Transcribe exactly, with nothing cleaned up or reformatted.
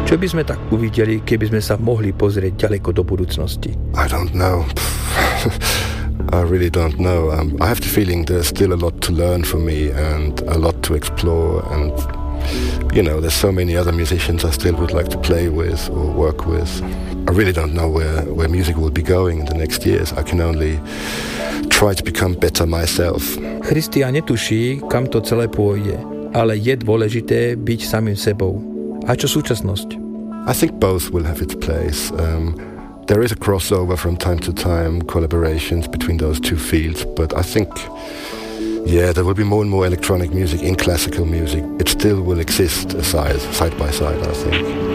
Čo by sme tak uvideli, keby sme sa mohli pozrieť ďaleko do budúcnosti? I don't know. I really don't know. Um, I have the feeling there's still a lot to learn for me and a lot to explore, and you know, there's so many other musicians I still would like to play with or work with. I really don't know where, where music will be going in the next years. I can only try to become better myself. Christian netuší, kam to celé pôjde, ale je dôležité byť samým sebou. A čo súčasnosť? I think both will have its place. Um, there is a crossover from time to time, collaborations between those two fields, but I think, yeah, there will be more and more electronic music in classical music. It still will exist aside, side by side, I think.